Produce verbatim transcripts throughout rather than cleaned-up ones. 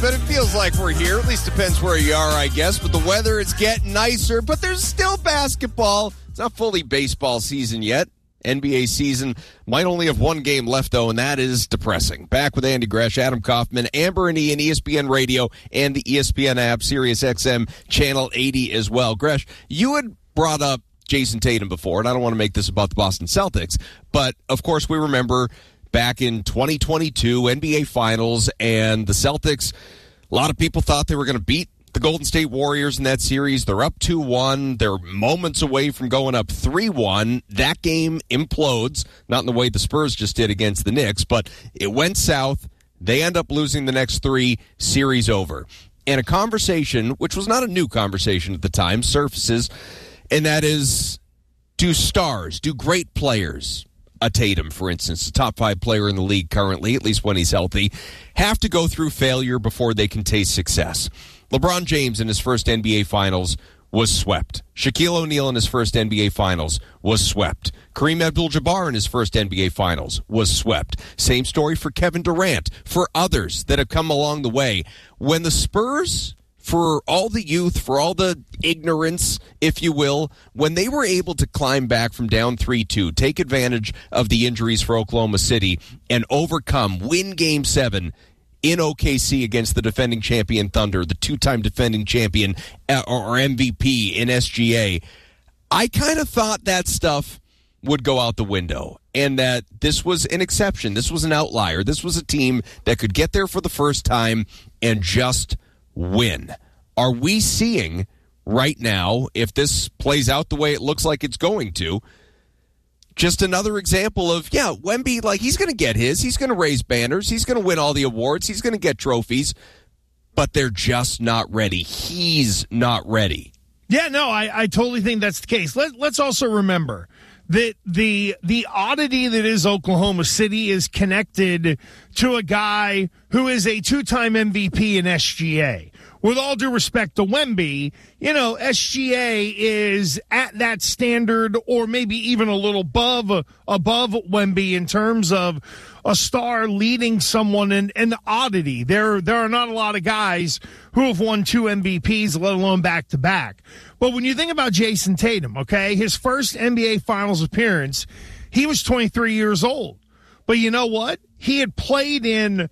but it feels like we're here. At least depends where you are, I guess. But the weather is getting nicer, but there's still basketball. It's not fully baseball season yet. N B A season might only have one game left, though, and that is depressing. Back with Andy Gresh, Adam Kaufman, Amber and Ian, E S P N Radio, and the E S P N app, Sirius X M, Channel eighty as well. Gresh, you had brought up Jason Tatum before, and I don't want to make this about the Boston Celtics, but, of course, we remember back in twenty twenty-two, N B A Finals, and the Celtics, a lot of people thought they were going to beat the Golden State Warriors in that series. They're up two one. They're moments away from going up three one. That game implodes, not in the way the Spurs just did against the Knicks, but it went south. They end up losing the next three, series over. And a conversation, which was not a new conversation at the time, surfaces, and that is, do stars, do great players, a Tatum, for instance, the top five player in the league currently, at least when he's healthy, have to go through failure before they can taste success? LeBron James in his first N B A Finals was swept. Shaquille O'Neal in his first N B A Finals was swept. Kareem Abdul-Jabbar in his first N B A Finals was swept. Same story for Kevin Durant, for others that have come along the way. When the Spurs, for all the youth, for all the ignorance, if you will, when they were able to climb back from down three two, take advantage of the injuries for Oklahoma City, and overcome, win Game seven in O K C against the defending champion Thunder, the two-time defending champion or M V P in S G A, I kind of thought that stuff would go out the window and that this was an exception. This was an outlier. This was a team that could get there for the first time and just win. Are we seeing right now, if this plays out the way it looks like it's going to, just another example of, yeah, Wemby, like, he's going to get his. He's going to raise banners. He's going to win all the awards. He's going to get trophies. But they're just not ready. He's not ready. Yeah, no, I, I totally think that's the case. Let, let's also remember that the the oddity that is Oklahoma City is connected to a guy who is a two-time M V P in S G A. With all due respect to Wemby, you know, S G A is at that standard or maybe even a little above, above Wemby in terms of a star leading someone in an oddity. There, there are not a lot of guys who have won two M V Ps, let alone back-to-back. But when you think about Jason Tatum, okay, his first N B A Finals appearance, he was twenty-three years old. But you know what? He had played in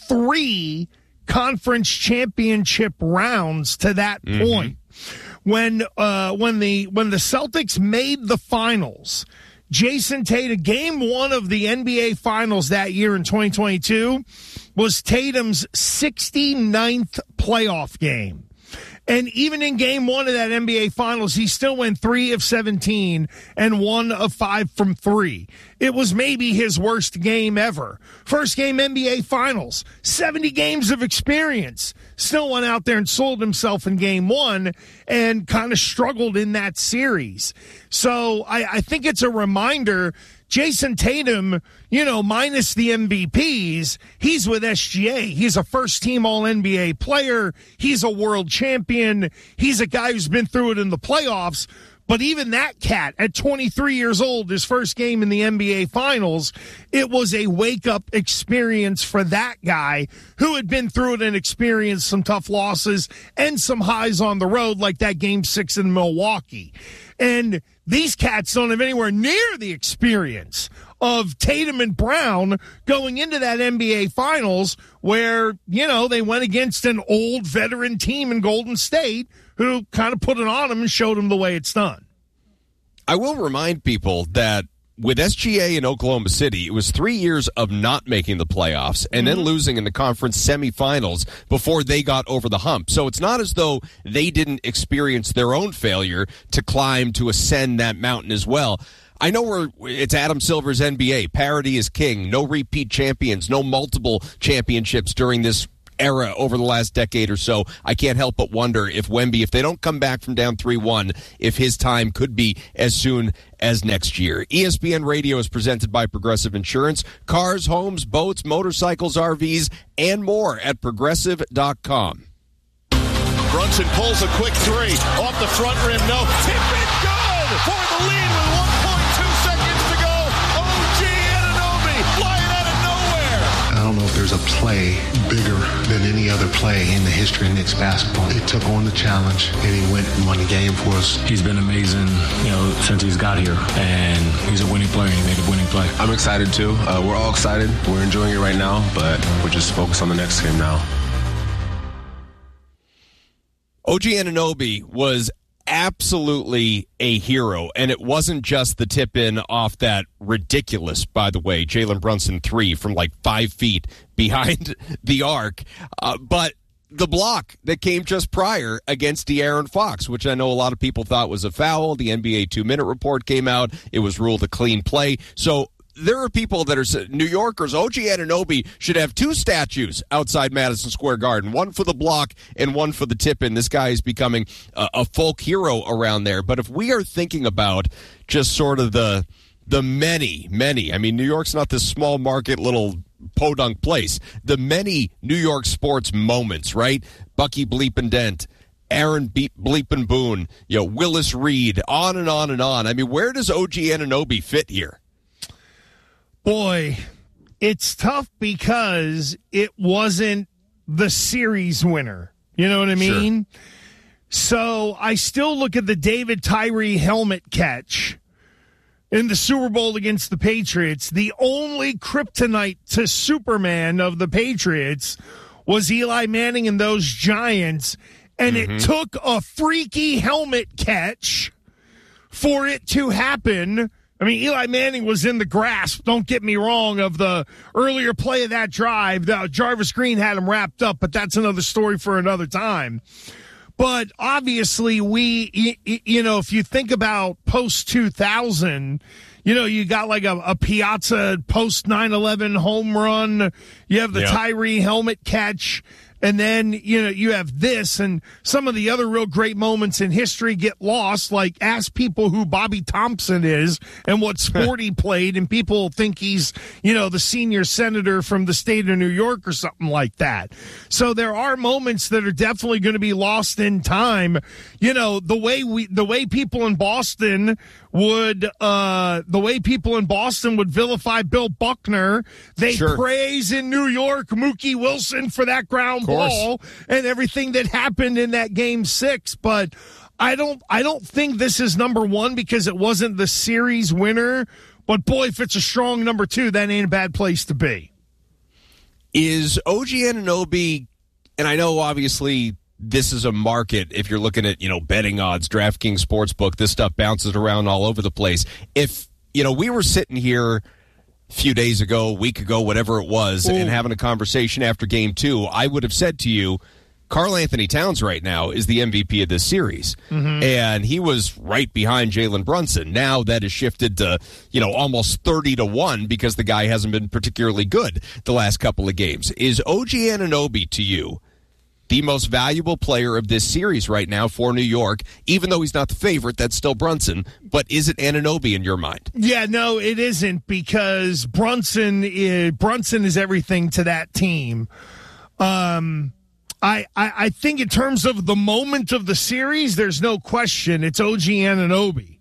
three conference championship rounds to that mm-hmm. point. When uh, when the when the Celtics made the finals, Jason Tatum, game one of the N B A Finals that year in twenty twenty-two was Tatum's sixty-ninth playoff game. And even in game one of that N B A Finals, he still went three of seventeen and one of five from three. It was maybe his worst game ever. First game N B A Finals, seventy games of experience. Still went out there and sold himself in game one and kind of struggled in that series. So I, I think it's a reminder, Jason Tatum, you know, minus the M V Ps, he's with S G A. He's a first-team All-N B A player. He's a world champion. He's a guy who's been through it in the playoffs. But even that cat, at twenty-three years old, his first game in the N B A Finals, it was a wake-up experience for that guy who had been through it and experienced some tough losses and some highs on the road, like that Game six in Milwaukee. And these cats don't have anywhere near the experience of Tatum and Brown going into that N B A Finals where, you know, they went against an old veteran team in Golden State who kind of put it on them and showed them the way it's done. I will remind people that with S G A in Oklahoma City, it was three years of not making the playoffs and mm-hmm. then losing in the conference semifinals before they got over the hump. So it's not as though they didn't experience their own failure to climb, to ascend that mountain as well. I know we're, it's Adam Silver's N B A. Parity is king. No repeat champions. No multiple championships during this era over the last decade or so. I can't help but wonder if Wemby, if they don't come back from down three one, if his time could be as soon as next year. E S P N Radio is presented by Progressive Insurance. Cars, homes, boats, motorcycles, R Vs, and more at progressive dot com. Brunson pulls a quick three. Off the front rim, no. Tip it good for the lead with one point two seconds to go. O G Anunoby flying out of nowhere. I don't know if there's a play bigger than any other play in the history of Knicks basketball. He took on the challenge, and he went and won the game for us. He's been amazing, you know, since he's got here, and he's a winning player, and he made a winning play. I'm excited, too. Uh, we're all excited. We're enjoying it right now, but we're just focused on the next game now. O G Anunoby was absolutely a hero, and it wasn't just the tip-in off that ridiculous, by the way, Jalen Brunson three from like five feet behind the arc, uh, but the block that came just prior against De'Aaron Fox, which I know a lot of people thought was a foul. The N B A two-minute report came out. It was ruled a clean play. So there are people that are New Yorkers. O G Anunoby should have two statues outside Madison Square Garden, one for the block and one for the tip-in. This guy is becoming a, a folk hero around there. But if we are thinking about just sort of the the many, many, I mean, New York's not this small market little podunk place. The many New York sports moments, right? Bucky Bleepin' Dent, Aaron Be- Bleepin' Boone, you know, Willis Reed, on and on and on. I mean, where does O G Anunoby fit here? Boy, it's tough because it wasn't the series winner. You know what I mean? Sure. So I still look at the David Tyree helmet catch in the Super Bowl against the Patriots. The only kryptonite to Superman of the Patriots was Eli Manning and those Giants, and mm-hmm. it took a freaky helmet catch for it to happen. I mean, Eli Manning was in the grasp, don't get me wrong, of the earlier play of that drive. Now, Jarvis Green had him wrapped up, but that's another story for another time. But obviously, we, you know, if you think about post two thousand, you know, you got like a, a Piazza post nine eleven home run. You have the yep. Tyree helmet catch. And then, you know, you have this, and some of the other real great moments in history get lost, like ask people who Bobby Thompson is and what sport he played, and people think he's, you know, the senior senator from the state of New York or something like that. So there are moments that are definitely going to be lost in time. You know, the way we, the way people in Boston would, uh, the way people in Boston would vilify Bill Buckner, they sure. praise in New York Mookie Wilson for that ground ball and everything that happened in that game six. But I don't, I don't think this is number one because it wasn't the series winner. But boy, if it's a strong number two, that ain't a bad place to be. Is O G Anunoby, and I know obviously this is a market, if you're looking at, you know, betting odds, DraftKings Sportsbook, this stuff bounces around all over the place. If, you know, we were sitting here a few days ago, a week ago, whatever it was, Ooh. and having a conversation after game two, I would have said to you, Karl Anthony Towns right now is the M V P of this series. Mm-hmm. And he was right behind Jalen Brunson. Now that has shifted to, you know, almost thirty to one because the guy hasn't been particularly good the last couple of games. Is O G Anunoby to you the most valuable player of this series right now for New York? Even though he's not the favorite, that's still Brunson. But is it Anunoby in your mind? Yeah, no, it isn't, because Brunson is, Brunson is everything to that team. Um, I, I, I think in terms of the moment of the series, there's no question it's O G Anunoby.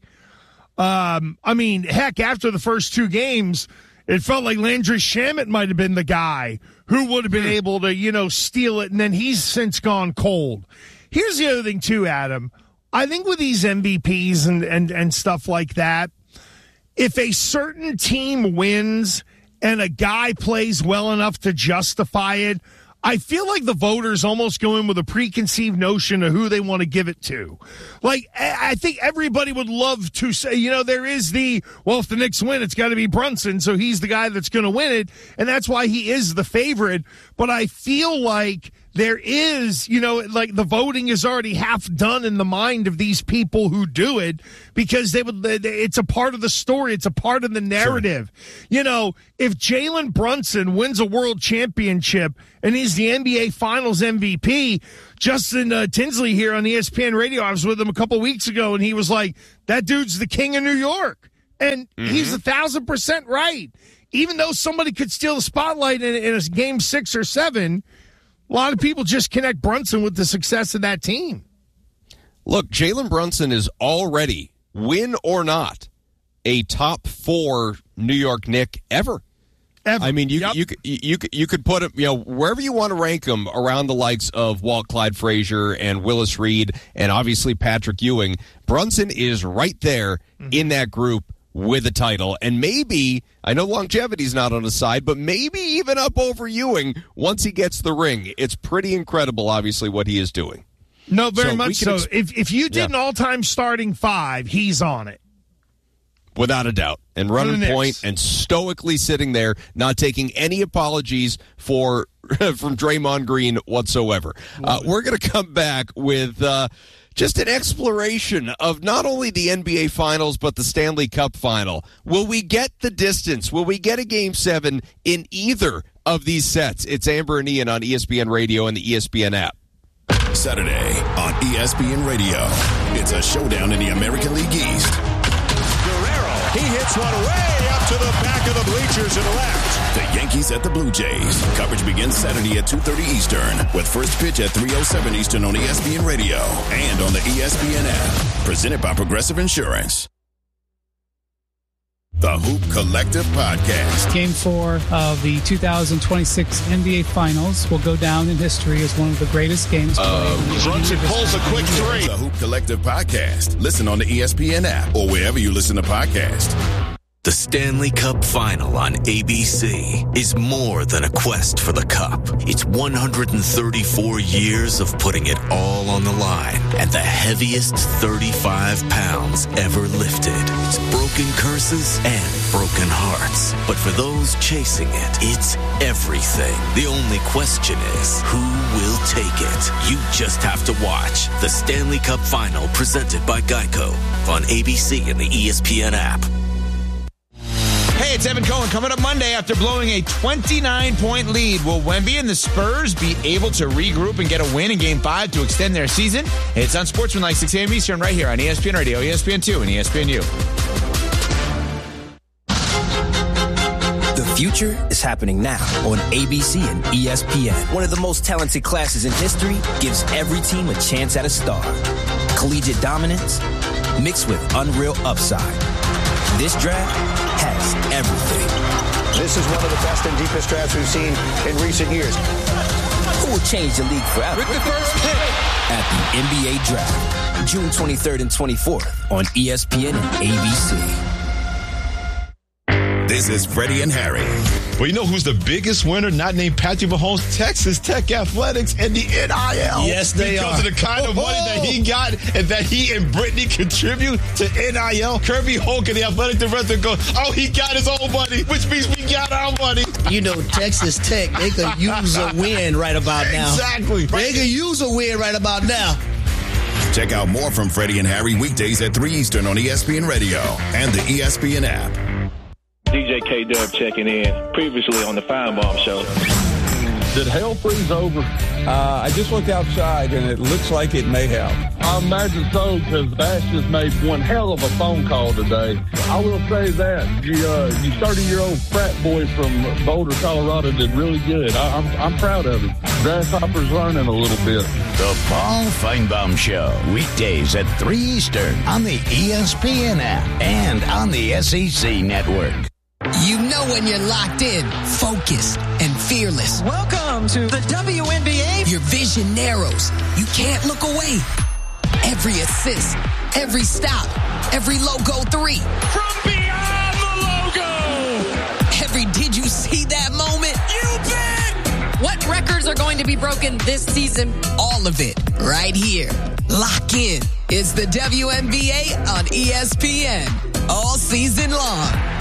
Um, I mean, heck, after the first two games, it felt like Landry Shamet might have been the guy who would have been able to, you know, steal it, and then he's since gone cold. Here's the other thing, too, Adam. I think with these M V Ps and, and, and stuff like that, if a certain team wins and a guy plays well enough to justify it, I feel like the voters almost go in with a preconceived notion of who they want to give it to. Like, I think everybody would love to say, you know, there is the, well, if the Knicks win, it's got to be Brunson, so he's the guy that's going to win it, and that's why he is the favorite. But I feel like there is, you know, like the voting is already half done in the mind of these people who do it, because they would, it's a part of the story. It's a part of the narrative. Sure. You know, if Jalen Brunson wins a world championship and he's the N B A Finals M V P, Justin uh, Tinsley here on E S P N Radio, I was with him a couple weeks ago, and he was like, that dude's the king of New York. And mm-hmm. he's a thousand percent right. Even though somebody could steal the spotlight in, in a game six or seven, a lot of people just connect Brunson with the success of that team. Look, Jalen Brunson is already, win or not, a top four New York Knick ever. Ever. I mean, you Yep. you could you could you could put him, you know, wherever you want to rank him around the likes of Walt Clyde Frazier and Willis Reed and obviously Patrick Ewing. Brunson is right there mm-hmm. in that group with a title, and maybe, I know longevity's not on his side, but maybe even up over Ewing once he gets the ring. It's pretty incredible, obviously, what he is doing. No, very So much we can so. ex- if if you did Yeah. an all-time starting five, he's on it. Without a doubt. And running the Knicks. point and stoically sitting there, not taking any apologies for from Draymond Green whatsoever. Uh, we're going to come back with uh, just an exploration of not only the N B A Finals, but the Stanley Cup Final. Will we get the distance? Will we get a Game seven in either of these sets? It's Amber and Ian on E S P N Radio and the E S P N app. Saturday on E S P N Radio. It's a showdown in the American League East. He hits one way up to the back of the bleachers and left. The Yankees at the Blue Jays. Coverage begins Saturday at two thirty Eastern with first pitch at three oh seven Eastern on E S P N Radio and on the E S P N app. Presented by Progressive Insurance. The Hoop Collective Podcast. Game four of the two thousand twenty-six N B A Finals will go down in history as one of the greatest games played. Brunson pulls a quick three. The Hoop Collective Podcast. Listen on the E S P N app or wherever you listen to podcasts. The Stanley Cup Final on A B C is more than a quest for the cup. It's one hundred thirty-four years of putting it all on the line and the heaviest thirty-five pounds ever lifted. It's broken curses and broken hearts. But for those chasing it, it's everything. The only question is, who will take it? You just have to watch the Stanley Cup Final presented by Geico on A B C and the E S P N app. Hey, it's Evan Cohen. Coming up Monday after blowing a twenty-nine point lead, will Wemby and the Spurs be able to regroup and get a win in Game five to extend their season? It's on Sportsmanlike, six a.m. Eastern, right here on E S P N Radio, E S P N two, and E S P N U. The future is happening now on A B C and E S P N. One of the most talented classes in history gives every team a chance at a star. Collegiate dominance mixed with unreal upside. This draft has everything. This is one of the best and deepest drafts we've seen in recent years. Who will change the league forever? With the first pick at the N B A Draft, June twenty-third and twenty-fourth on E S P N and A B C. This is Freddie and Harry. Well, you know who's the biggest winner? Not named Patrick Mahomes, Texas Tech Athletics, and the N I L. Yes, they because are. Because of the kind of money that he got and that he and Brittany contribute to N I L. Kirby Hoke and the athletic director go, oh, he got his own money, which means we got our money. You know, Texas Tech, they could use a win right about now. Exactly. They could use a win right about now. Check out more from Freddie and Harry weekdays at three Eastern on E S P N Radio and the E S P N app. D J K-Dub checking in, previously on the Feinbaum Show. Did hell freeze over? Uh, I just looked outside, and it looks like it may have. I imagine so, because Bash just made one hell of a phone call today. I will say that. You, uh, you thirty-year-old frat boy from Boulder, Colorado did really good. I, I'm, I'm proud of him. Grasshopper's learning a little bit. The Paul Feinbaum Show, weekdays at three Eastern on the E S P N app and on the S E C network. You know when you're locked in, focused, and fearless. Welcome to the W N B A. Your vision narrows. You can't look away. Every assist, every stop, every logo three. From beyond the logo. Every did you see that moment? You bet. What records are going to be broken this season? All of it right here. Lock in. It's the W N B A on E S P N all season long.